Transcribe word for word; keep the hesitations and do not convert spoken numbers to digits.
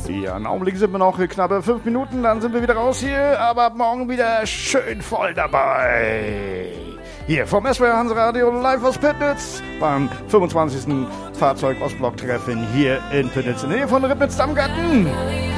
Ja, im Augenblick sind wir noch knappe fünf Minuten, dann sind wir wieder raus hier, aber ab morgen wieder schön voll dabei. Hier vom S W R Hanseradio live aus Pöttnitz beim fünfundzwanzigsten Fahrzeug-Ostblock-Treffen hier in Pöttnitz in der Nähe von Ribnitz-Damgarten.